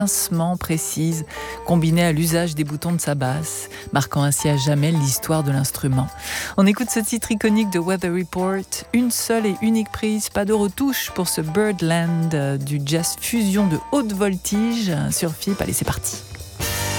pincement précise, combinée à l'usage des boutons de sa basse, marquant ainsi à jamais l'histoire de l'instrument. On écoute ce titre iconique de Weather Report, une seule et unique prise, pas de retouche pour ce Birdland du jazz fusion de haute voltige sur FIP. Allez, c'est parti.